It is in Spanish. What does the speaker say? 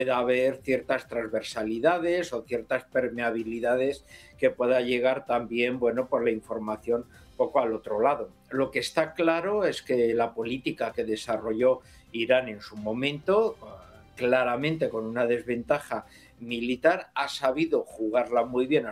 pueda haber ciertas transversalidades o ciertas permeabilidades que pueda llegar también, bueno, por la información poco al otro lado. Lo que está claro es que la política que desarrolló Irán en su momento, claramente con una desventaja militar, ha sabido jugarla muy bien